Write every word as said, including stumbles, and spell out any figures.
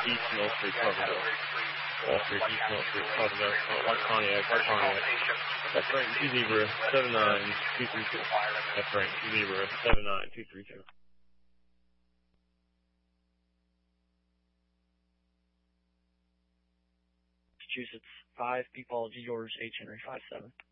East Mill Street, Cloverdale. Wall Street, East Mill Street, Cloverdale. Oh, White Pontiac, White Pontiac. That's right, two Zebra, seven nine two three two. That's right, two Zebra, seven nine two three two. Massachusetts, five, P. Paul, G. George, H. Henry, five seven.